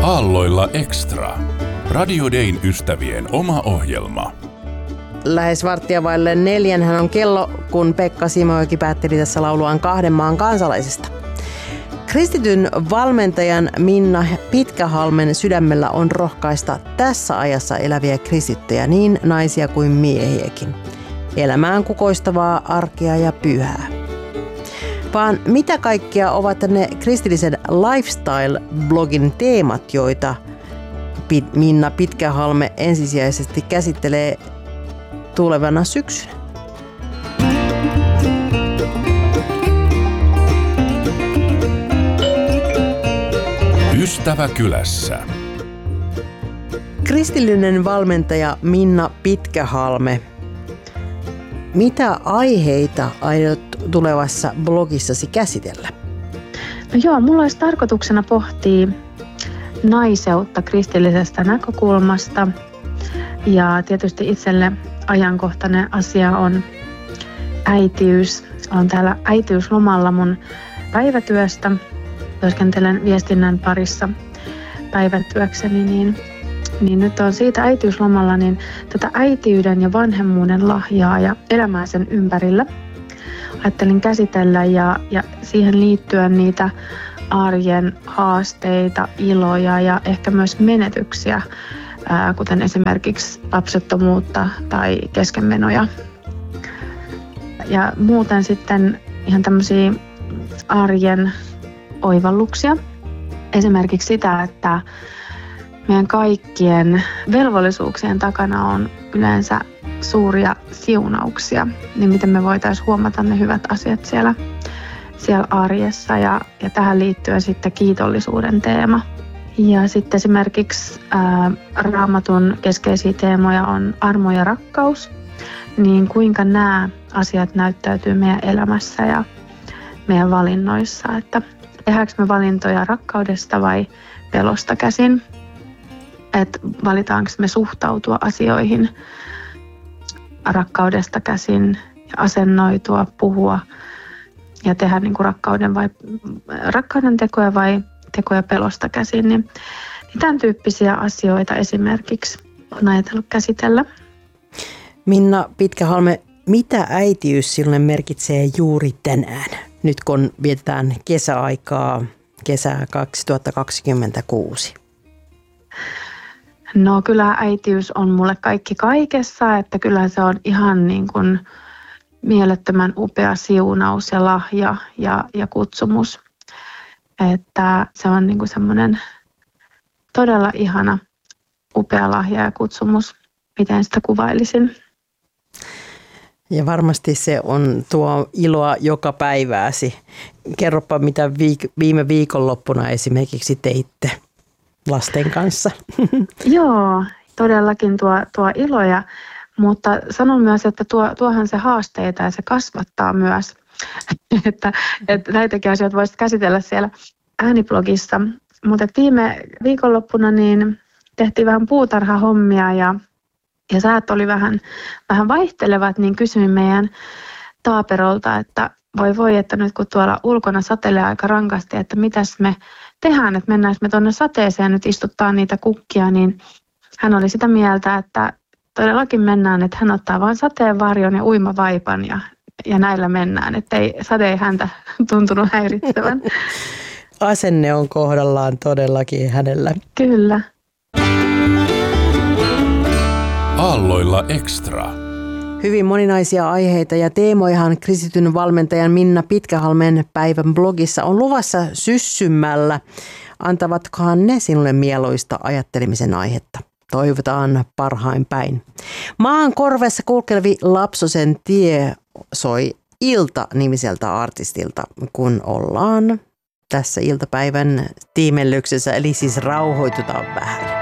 Aalloilla Extra. Radio Dayn ystävien oma ohjelma. Lähes 3:15 on kello, kun Pekka Simojoki päätteli tässä lauluaan kahden maan kansalaisesta. Kristityn valmentajan Minna Pitkähalmen sydämellä on rohkaista tässä ajassa eläviä kristittyjä, niin naisia kuin miehiäkin. Elämään kukoistavaa arkea ja pyhää. Vaan mitä kaikkia ovat ne kristillisen lifestyle-blogin teemat, joita Minna Pitkähalme ensisijaisesti käsittelee tulevana syksynä? Ystävä kylässä. Kristillinen valmentaja Minna Pitkähalme, mitä aiheita aiot tulevassa blogissasi käsitellä? No joo, mulla olisi tarkoituksena pohtia naiseutta kristillisestä näkökulmasta. Ja tietysti itselle ajankohtainen asia on äitiys. Olen täällä äitiyslomalla mun päivätyöstä. Työskentelen viestinnän parissa päivätyökseni, niin nyt on siitä äitiyslomalla, niin tätä äitiyden ja vanhemmuuden lahjaa ja elämää sen ympärillä ajattelin käsitellä ja siihen liittyen niitä arjen haasteita, iloja ja ehkä myös menetyksiä, kuten esimerkiksi lapsettomuutta tai keskenmenoja. Ja muuten sitten ihan tämmöisiä arjen oivalluksia. Esimerkiksi sitä, että meidän kaikkien velvollisuuksien takana on yleensä suuria siunauksia, niin miten me voitaisiin huomata ne hyvät asiat siellä arjessa ja tähän liittyen sitten kiitollisuuden teema. Ja sitten esimerkiksi Raamatun keskeisiä teemoja on armo ja rakkaus, niin kuinka nämä asiat näyttäytyy meidän elämässä ja meidän valinnoissa, että tehdäänkö me valintoja rakkaudesta vai pelosta käsin, että valitaanko me suhtautua asioihin rakkaudesta käsin ja asennoitua, puhua ja tehdä niin kuin rakkauden tekoja vai tekoja pelosta käsin, niin tämän tyyppisiä asioita esimerkiksi on ajatellut käsitellä. Minna Pitkähalme, mitä äitiys sinulle merkitsee juuri tänään, nyt kun vietetään kesäaikaa, kesää 2026? No kyllä äitiys on mulle kaikki kaikessa, että kyllä se on ihan niin kuin mielettömän upea siunaus ja lahja ja kutsumus. Että se on niin kuin semmoinen todella ihana, upea lahja ja kutsumus, miten sitä kuvailisin. Ja varmasti se on tuo iloa joka päivääsi. Kerropa, mitä viime viikonloppuna esimerkiksi teitte lasten kanssa. Joo, todellakin tuo iloja, mutta sanon myös, että tuohan se haasteita ja se kasvattaa myös. että näitäkin asioita voisit käsitellä siellä ääniblogissa. Mutta viime viikonloppuna niin tehtiin vähän puutarhahommia ja säät oli vähän vaihtelevat, niin kysyin meidän taaperolta, että voi, että nyt kun tuolla ulkona satelee aika rankasti, että mitäs me tehdään, että mennäänkö me tuonne sateeseen nyt istuttaa niitä kukkia, niin hän oli sitä mieltä, että todellakin mennään, että hän ottaa vain sateenvarjon ja uimavaipan ja näillä mennään, että sade ei häntä tuntunut häiritsevän. Asenne on kohdallaan todellakin hänellä. Kyllä. Aalloilla Extra. Hyvin moninaisia aiheita ja teemojahan kristityn valmentajan Minna Pitkähalmen päivän blogissa on luvassa syssymällä. Antavatkohan ne sinulle mieluista ajattelemisen aihetta? Toivotaan parhain päin. Maan korvessa kulkelevi Lapsosen tie soi Ilta-nimiseltä artistilta, kun ollaan tässä iltapäivän tiimellyksessä, eli siis rauhoitutaan vähän.